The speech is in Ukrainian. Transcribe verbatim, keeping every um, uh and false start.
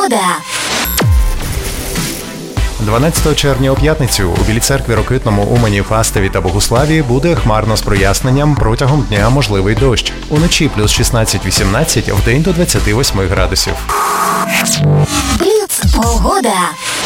погода. дванадцятого червня у п'ятницю у Білій Церкві, Рокитному, Умані, Фастові та Богуславі буде хмарно з проясненням, протягом дня можливий дощ. Уночі плюс шістнадцять-вісімнадцять, вдень до двадцяти восьми градусів. Бліц погода.